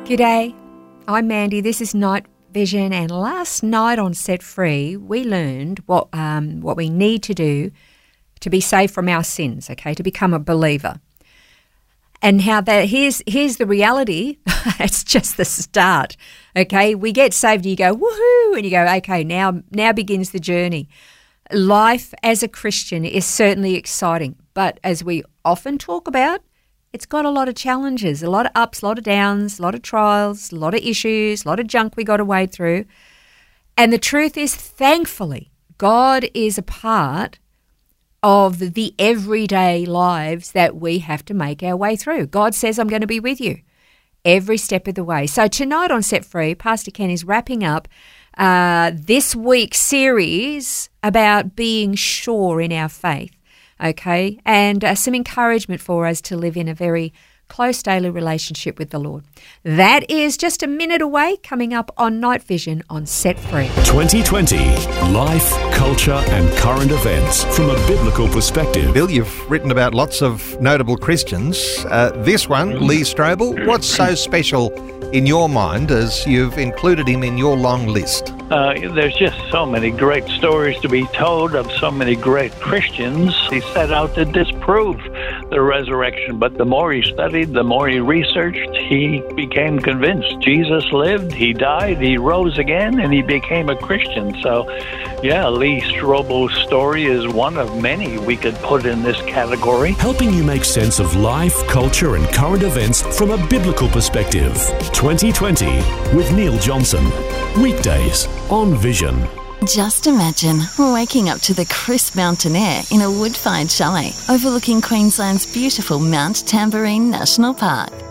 G'day, I'm Mandy. This is Night Vision, and last night on Set Free, we learned what we need to do to be saved from our sins, okay, to become a believer. And how that, here's the reality, it's just the start, okay? We get saved and you go, woohoo, and you go, okay, now begins the journey. Life as a Christian is certainly exciting, but as we often talk about, it's got a lot of challenges, a lot of ups, a lot of downs, a lot of trials, a lot of issues, a lot of junk we got to wade through. And the truth is, thankfully, God is a part of the everyday lives that we have to make our way through. God says, I'm going to be with you every step of the way. So tonight on Set Free, Pastor Ken is wrapping up this week's series about being sure in our faith. Okay, and some encouragement for us to live in a very close daily relationship with the Lord. That is just a minute away, coming up on Night Vision on Set Free. 2020, life, culture and current events from a biblical perspective. Bill, you've written about lots of notable Christians. This one, Lee Strobel, what's so special in your mind as you've included him in your long list? There's just so many great stories to be told of so many great Christians. He set out to disprove the resurrection, but the more he studied, the more he researched, he became convinced Jesus lived, he died, he rose again, and he became a Christian. So, yeah, Lee Strobel's story is one of many we could put in this category. Helping you make sense of life, culture and current events from a biblical perspective. 2020 with Neil Johnson. Weekdays on Vision. Just imagine waking up to the crisp mountain air in a wood-fired chalet overlooking Queensland's beautiful Mount Tamborine National Park.